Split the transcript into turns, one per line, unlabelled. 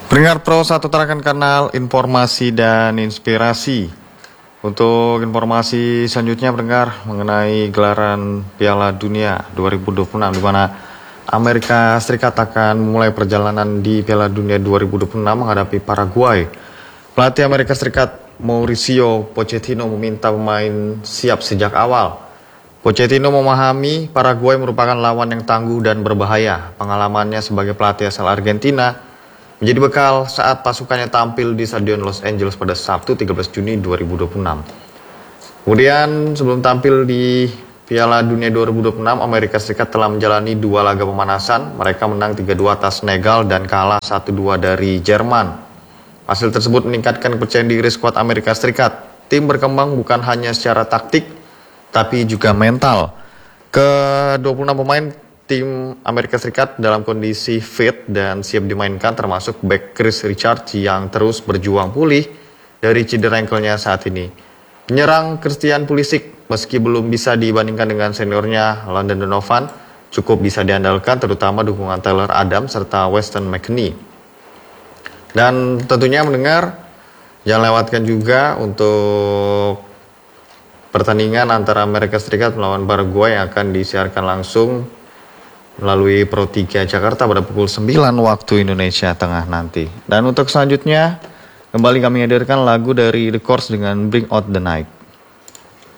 Pendengar Pro 1 terakan kanal informasi dan inspirasi. Untuk informasi selanjutnya pendengar mengenai gelaran Piala Dunia 2026 di mana Amerika Serikat akan memulai perjalanan di Piala Dunia 2026 menghadapi Paraguay. Pelatih Amerika Serikat Mauricio Pochettino meminta pemain siap sejak awal. Pochettino memahami Paraguay merupakan lawan yang tangguh dan berbahaya. Pengalamannya sebagai pelatih asal Argentina menjadi bekal saat pasukannya tampil di Stadion Los Angeles pada Sabtu 13 Juni 2026. Kemudian sebelum tampil di Piala Dunia 2026, Amerika Serikat telah menjalani 2 laga pemanasan. Mereka menang 3-2 atas Senegal dan kalah 1-2 dari Jerman. Hasil tersebut meningkatkan kepercayaan diri skuad Amerika Serikat. Tim berkembang bukan hanya secara taktik, tapi juga mental. Ke-26 pemain tim Amerika Serikat dalam kondisi fit dan siap dimainkan, termasuk back Chris Richards yang terus berjuang pulih dari cedera ankle-nya saat ini. Penyerang Christian Pulisic meski belum bisa dibandingkan dengan seniornya Landon Donovan, cukup bisa diandalkan, terutama dukungan Tyler Adams serta Weston McKennie. Dan tentunya mendengar, jangan lewatkan juga untuk pertandingan antara Amerika Serikat melawan Paraguay yang akan disiarkan langsung melalui Pro 3 Jakarta pada pukul 9 waktu Indonesia Tengah nanti. Dan untuk selanjutnya, kembali kami hadirkan lagu dari The Course dengan Bring Out the Night.